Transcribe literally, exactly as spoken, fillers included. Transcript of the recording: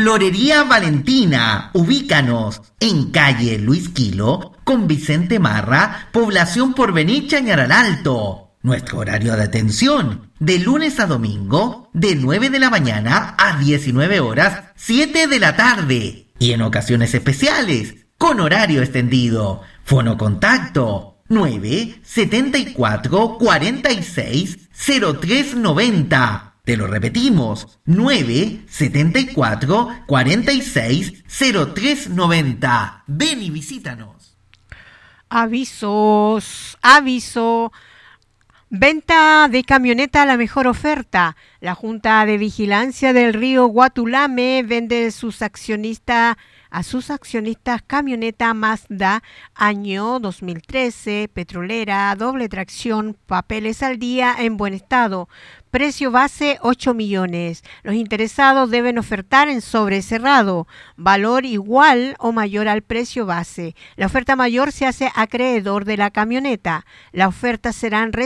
Florería Valentina, ubícanos en calle Luis Quilo con Vicente Marra, población Porvenir Chañaral Alto. Nuestro horario de atención, de lunes a domingo, de nueve de la mañana a diecinueve horas, siete de la tarde. Y en ocasiones especiales, con horario extendido. Fono contacto nueve setenta y cuatro cuarenta y seis cero tres noventa. Te lo repetimos, nueve setenta y cuatro cuarenta y seis cero tres noventa. Ven y visítanos. Avisos, aviso. Venta de camioneta a la mejor oferta. La Junta de Vigilancia del Río Guatulame vende sus accionistas a sus accionistas camioneta Mazda año dos mil trece, petrolera, doble tracción, papeles al día en buen estado. Precio base ocho millones. Los interesados deben ofertar en sobre cerrado. Valor igual o mayor al precio base. La oferta mayor se hace acreedor de la camioneta. La oferta será